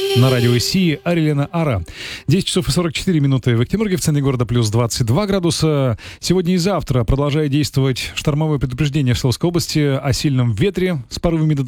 На радио Си Арилена Ара. 10 часов и 44 минуты в Екатеринбурге, в центре города плюс 22 градуса. Сегодня и завтра продолжает действовать штормовое предупреждение в Свердловской области о сильном ветре с порывами до